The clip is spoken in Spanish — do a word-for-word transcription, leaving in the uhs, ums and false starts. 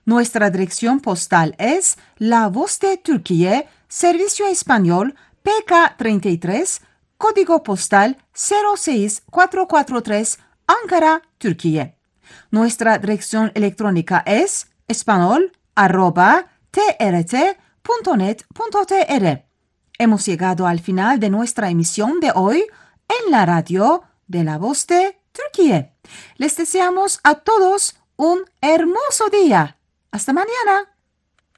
Nuestra dirección postal es La Voz de Turquía, Servicio Español, P K treinta y tres, Código Postal cero seis cuatro cuatro tres, Ankara, Turquía. Nuestra dirección electrónica es español arroba trt.net.tr. Hemos llegado al final de nuestra emisión de hoy en la radio de La Voz de Turquía. Les deseamos a todos un hermoso día. Hasta mañana.